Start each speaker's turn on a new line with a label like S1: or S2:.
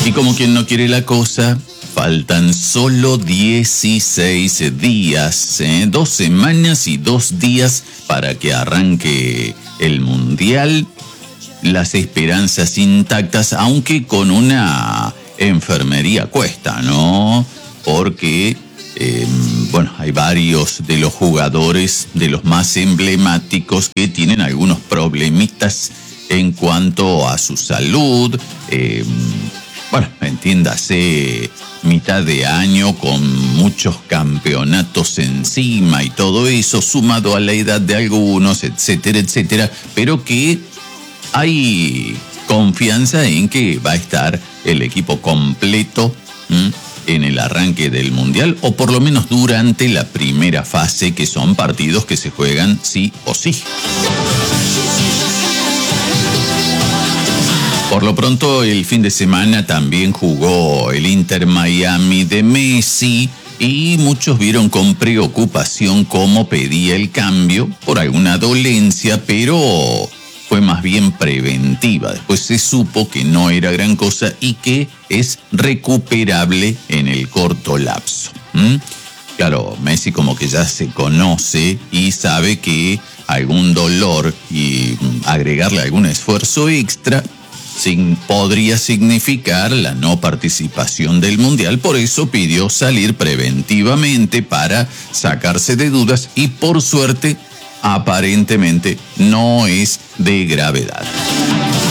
S1: Y como quien no quiere la cosa, faltan solo 16 días, 2 semanas y 2 días para que arranque el Mundial. Las esperanzas intactas, aunque con una enfermería cuesta, ¿no? Porque, hay varios de los jugadores, de los más emblemáticos, que tienen algunos problemitas en cuanto a su salud. Entiéndase, mitad de año con muchos campeonatos encima y todo eso, sumado a la edad de algunos, etcétera, etcétera, pero que hay confianza en que va a estar el equipo completo en el arranque del Mundial, o por lo menos durante la primera fase, que son partidos que se juegan sí o sí. Por lo pronto, el fin de semana también jugó el Inter Miami de Messi y muchos vieron con preocupación cómo pedía el cambio por alguna dolencia, pero fue más bien preventiva. Después se supo que no era gran cosa y que es recuperable en el corto lapso. Claro, Messi como que ya se conoce y sabe que algún dolor y agregarle algún esfuerzo extra podría significar la no participación del Mundial. Por eso pidió salir preventivamente para sacarse de dudas y, por suerte, aparentemente no es de gravedad.